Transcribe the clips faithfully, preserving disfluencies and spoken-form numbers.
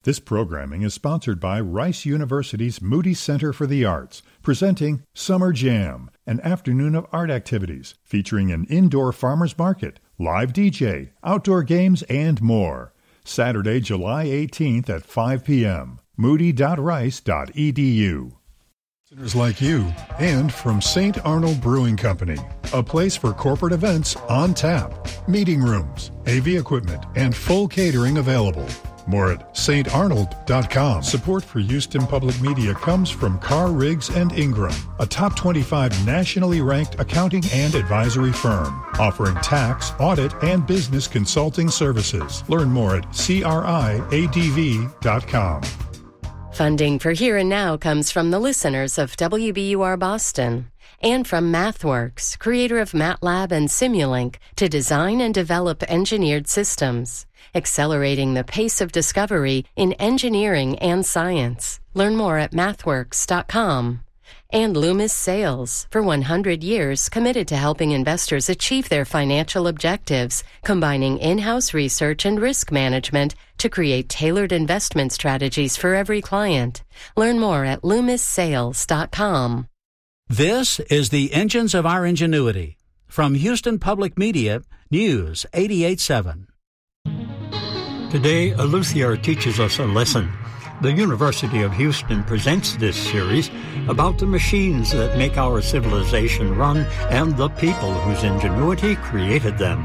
This programming is sponsored by Rice University's Moody Center for the Arts, presenting Summer Jam, an afternoon of art activities featuring an indoor farmers market, live D J, outdoor games, and more. Saturday, July eighteenth at five p.m. moody dot rice dot e d u. Listeners like you, and from Saint Arnold Brewing Company, a place for corporate events on tap, meeting rooms, A V equipment, and full catering available. More at saint arnold dot com. Support for Houston Public Media comes from Carr, Riggs and Ingram, a top twenty-five nationally ranked accounting and advisory firm, offering tax, audit, and business consulting services. Learn more at c r i a d v dot com. Funding for Here and Now comes from the listeners of W B U R Boston and from MathWorks, creator of MATLAB and Simulink, to design and develop engineered systems, accelerating the pace of discovery in engineering and science. Learn more at mathworks dot com. And Loomis Sales, for one hundred years committed to helping investors achieve their financial objectives, combining in-house research and risk management to create tailored investment strategies for every client. Learn more at loomis sales dot com. This is the Engines of Our Ingenuity. From Houston Public Media, News eighty-eight point seven. Today, a luthier teaches us a lesson. The University of Houston presents this series about the machines that make our civilization run and the people whose ingenuity created them.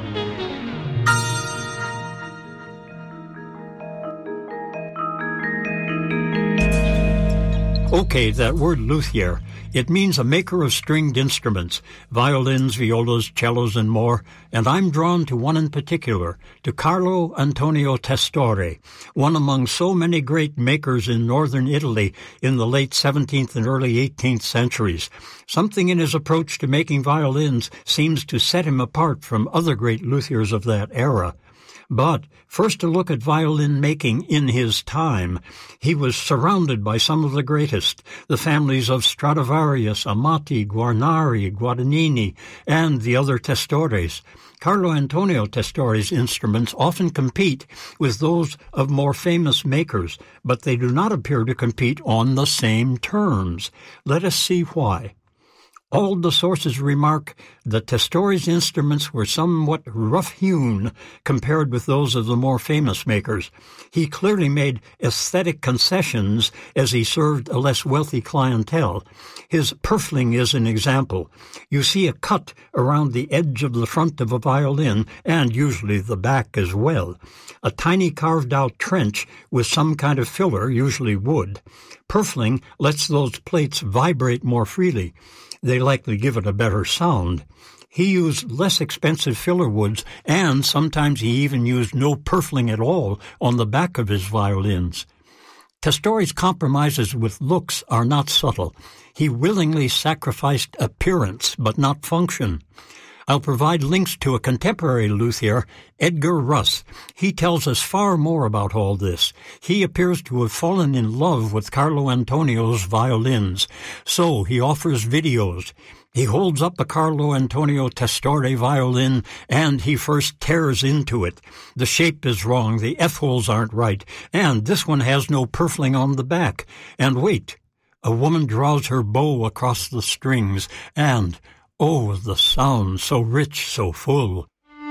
Okay, that word luthier, it means a maker of stringed instruments, violins, violas, cellos, and more, and I'm drawn to one in particular, to Carlo Antonio Testore, one among so many great makers in northern Italy in the late seventeenth and early eighteenth centuries. Something in his approach to making violins seems to set him apart from other great luthiers of that era. But first to look at violin making in his time. He was surrounded by some of the greatest, the families of Stradivarius, Amati, Guarnari, Guadagnini, and the other Testores. Carlo Antonio Testore's instruments often compete with those of more famous makers, but they do not appear to compete on the same terms. Let us see why. All the sources remark that Testore's instruments were somewhat rough-hewn compared with those of the more famous makers. He clearly made aesthetic concessions as he served a less wealthy clientele. His purfling is an example. You see a cut around the edge of the front of a violin, and usually the back as well. A tiny carved-out trench with some kind of filler, usually wood. Purfling lets those plates vibrate more freely. They likely give it a better sound. He used less expensive filler woods, and sometimes he even used no purfling at all on the back of his violins. Testore's compromises with looks are not subtle. He willingly sacrificed appearance, but not function. I'll provide links to a contemporary luthier, Edgar Russ. He tells us far more about all this. He appears to have fallen in love with Carlo Antonio's violins, so he offers videos. He holds up a Carlo Antonio Testore violin, and he first tears into it. The shape is wrong, the F-holes aren't right, and this one has no purfling on the back. And wait, a woman draws her bow across the strings, and oh, the sound, so rich, so full.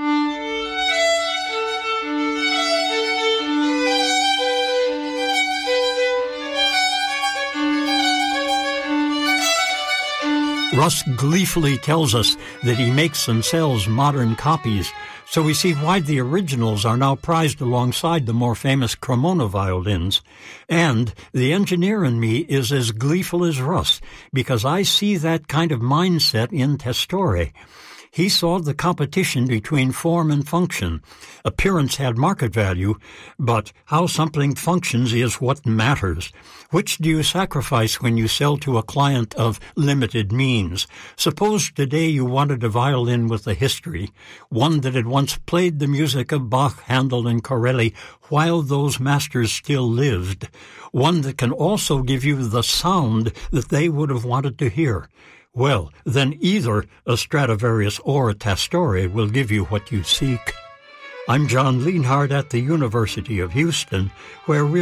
Russ gleefully tells us that he makes and sells modern copies, so we see why the originals are now prized alongside the more famous Cremona violins. And the engineer in me is as gleeful as Russ, because I see that kind of mindset in Testore. He saw the competition between form and function. Appearance had market value, but how something functions is what matters. Which do you sacrifice when you sell to a client of limited means? Suppose today you wanted a violin with a history, one that had once played the music of Bach, Handel, and Corelli while those masters still lived, one that can also give you the sound that they would have wanted to hear. Well, then either a Stradivarius or a Testore will give you what you seek. I'm John Lienhardt at the University of Houston, where we're